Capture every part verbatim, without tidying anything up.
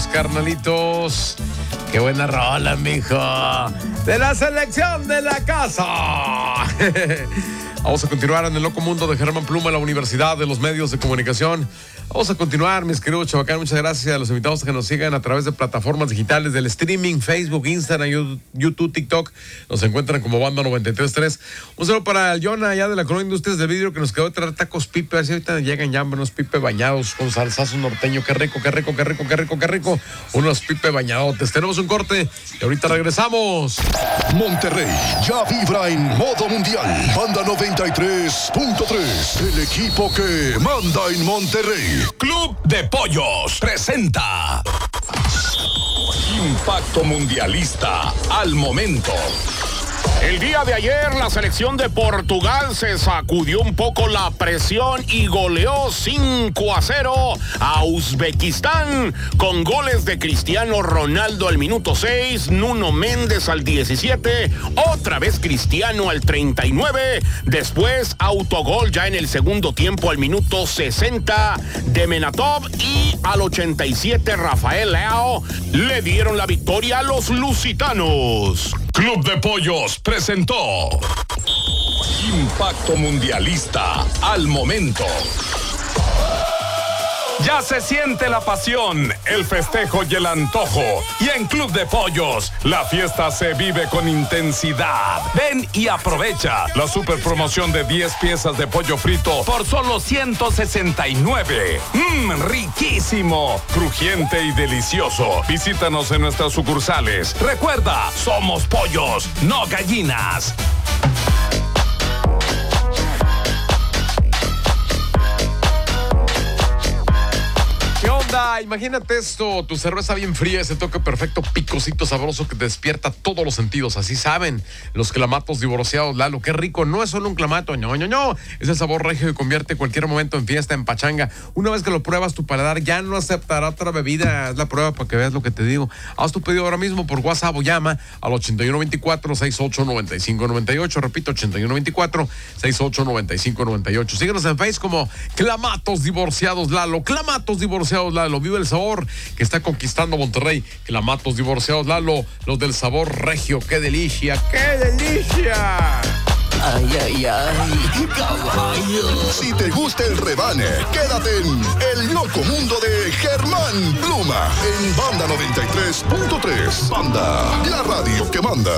carnalitos. Qué buena rola, mijo. De la selección de la casa. Vamos a continuar en el loco mundo de Germán Pluma, la Universidad de los Medios de Comunicación. Vamos a continuar, mis queridos chavacán. Muchas gracias a los invitados que nos sigan a través de plataformas digitales del streaming, Facebook, Instagram, YouTube, TikTok. Nos encuentran como Banda noventa y tres punto tres. Un saludo para el Jonah allá de la Colonia Industrias del Vidrio, que nos quedó de traer tacos pipe. A ver si ahorita llegan ya unos pipe bañados con salsazo norteño. Qué rico, qué rico, qué rico, qué rico, qué rico. Unos pipe bañadotes. Tenemos un corte y ahorita regresamos. Monterrey ya vibra en modo mundial. Banda noventa y tres punto tres. El equipo que manda en Monterrey. Club de Pollos presenta Impacto Mundialista al momento. El día de ayer la selección de Portugal se sacudió un poco la presión y goleó cinco a cero a Uzbekistán con goles de Cristiano Ronaldo al minuto seis, Nuno Méndez al diecisiete, otra vez Cristiano al treinta y nueve, después autogol ya en el segundo tiempo al minuto sesenta de Menatov y al ochenta y siete Rafael Leao le dieron la victoria a los lusitanos. Club de Pollos presentó Impacto Mundialista al momento. Ya se siente la pasión, el festejo y el antojo. Y en Club de Pollos, la fiesta se vive con intensidad. Ven y aprovecha la super promoción de diez piezas de pollo frito por solo ciento sesenta y nueve. ¡Mmm, riquísimo! Crujiente y delicioso. Visítanos en nuestras sucursales. Recuerda, somos pollos, no gallinas. ¿Qué onda? Imagínate esto, tu cerveza bien fría, ese toque perfecto, picosito, sabroso que te despierta todos los sentidos. Así saben los clamatos divorciados, Lalo. Qué rico, no es solo un clamato, no, no, no. Es el sabor regio que convierte cualquier momento en fiesta, en pachanga. Una vez que lo pruebas, tu paladar ya no aceptará otra bebida. Es la prueba para que veas lo que te digo. Haz tu pedido ahora mismo por WhatsApp o llama al ochenta y uno veinticuatro, sesenta y ocho noventa y cinco noventa y ocho. Repito, ochenta y uno veinticuatro, sesenta y ocho noventa y cinco noventa y ocho. Síguenos en Facebook como Clamatos Divorciados, Lalo. Clamatos Divorciados, Lalo. Vive el sabor que está conquistando Monterrey. Clamatos Divorciados, Lalo. Los del sabor regio. ¡Qué delicia! ¡Qué delicia! Ay, ay, ay, caballo. Si te gusta el rebane, quédate en El Loco Mundo de Germán Pluma en Banda noventa y tres punto tres. Banda, la radio que manda.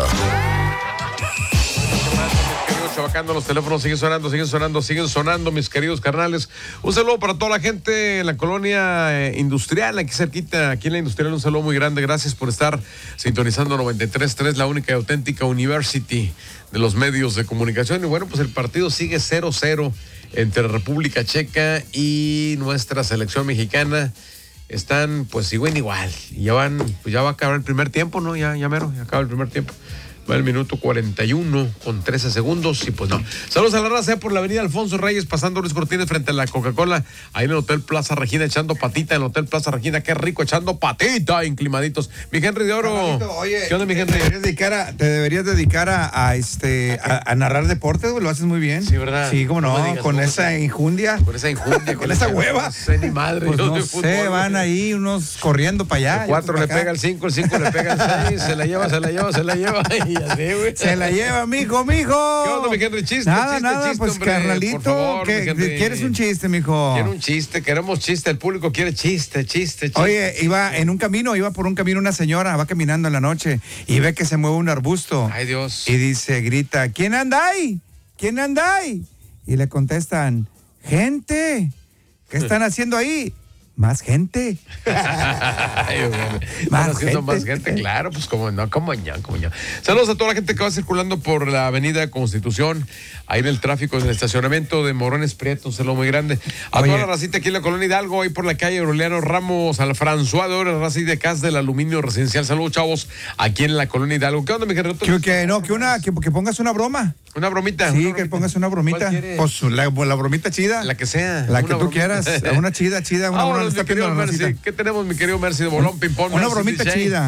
Chavacando, los teléfonos siguen sonando, siguen sonando, siguen sonando, mis queridos carnales. Un saludo para toda la gente en la colonia eh, industrial, aquí cerquita, aquí en la industrial, un saludo muy grande. Gracias por estar sintonizando noventa y tres punto tres, la única y auténtica University de los medios de comunicación. Y bueno, pues el partido sigue cero cero entre República Checa y nuestra selección mexicana. Están pues igual igual. Y ya van, pues ya va a acabar el primer tiempo, ¿no? Ya, ya mero, ya acaba el primer tiempo. Va el minuto cuarenta y uno con trece segundos y pues no. Saludos a la raza por la avenida Alfonso Reyes, pasando Luis Cortines frente a la Coca-Cola, ahí en el Hotel Plaza Regina, echando patita en el Hotel Plaza Regina. Qué rico, echando patita, inclimaditos. Mi Henry de Oro. Carnalito, oye, ¿qué onda, mi Henry? Te deberías dedicar a, te deberías dedicar a, a este a, a narrar deportes, güey, lo haces muy bien. Sí, ¿verdad? Sí, cómo no, no digas, con no, esa injundia. Con esa injundia. con esa hueva. No sé ni madre. Pues no de sé, fútbol, van güey. ahí unos corriendo para allá. El cuatro le otros pa' pega acá. al cinco, el cinco le pega al seis, se la lleva, se la lleva, se la lleva. Y así, güey. Se la lleva, mijo, mijo. ¿Qué onda, mi Henry? Chiste, Nada, chiste, nada, chiste, pues hombre, carnalito, por favor, ¿qué- mi Henry. ¿quieres un chiste, mijo? Quiero un chiste, queremos chiste, el público quiere chiste, chiste, chiste. Oye, iba en un camino, iba por un camino una señora, va caminando en la noche y ve que se mueve un arbusto. Ay, Dios. Y dice, grita, ¿quién anda ahí? ¿Quién anda ahí? Y le contestan, gente, ¿qué están haciendo ahí? Más gente. Ay, bueno. Más Están haciendo gente. más gente, claro, pues como no, como ya, como ya. Saludos a toda la gente que va circulando por la avenida Constitución, ahí en el tráfico, en el estacionamiento de Morones Prieto, un saludo muy grande. A Oye. toda la racita aquí en la colonia Hidalgo, ahí por la calle Aureliano Ramos, al François de Oro, raza de Cas del Aluminio Residencial. Saludos, chavos, aquí en la colonia Hidalgo. ¿Qué onda, mi querido? Que, que no, que una, que, que pongas una broma. Una bromita. Sí, una que bromita. pongas una bromita. ¿Cuál quieres? Pues la, la bromita chida. La que sea. La una que tú bromita. quieras. Una chida, chida. Una Vámonos, broma. mi querido Mercy. ¿Qué tenemos, mi querido Mercy de Bolón, ping-pong? Una Mercy bromita D J? chida.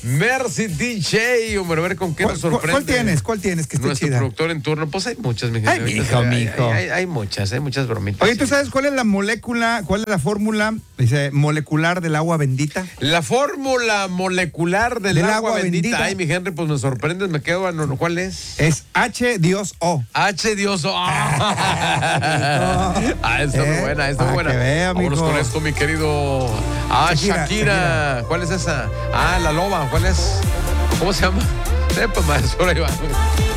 Mercy D J, hombre, a ver con qué ¿Cuál, nos sorprende. ¿Cuál tienes? ¿Cuál tienes que esté Nuestro chida? productor en turno, pues hay muchas, mi Ay, gente. mijo, hay, mijo. Hay, hay, hay, muchas, hay muchas bromitas. Oye, ¿tú sabes cuál es la molécula, cuál es la fórmula, dice, molecular del agua bendita? La fórmula molecular del, Del agua, agua bendita. bendita. Ay, mi Henry, pues me sorprendes, me quedo. No, ¿cuál es? Es H Dios O. H Dios. Ah, ah está muy Eh, buena, está para muy buena. que vea, Vámonos mijo. con esto, mi querido. Ah, Shakira, Shakira, ¿Cuál es esa? Ah, la loba. ¿Cuál es? ¿Cómo se llama? Eh, pues, maestro, ahí va.